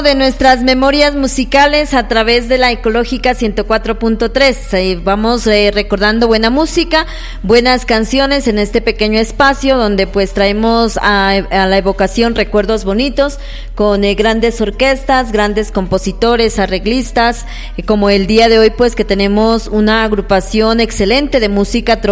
tiempo de nuestras memorias musicales a través de la Ecológica 104.3. Vamos recordando buena música, buenas canciones en este pequeño espacio donde pues traemos a la evocación recuerdos bonitos con grandes orquestas, grandes compositores, arreglistas, como el día de hoy pues que tenemos una agrupación excelente de música tropical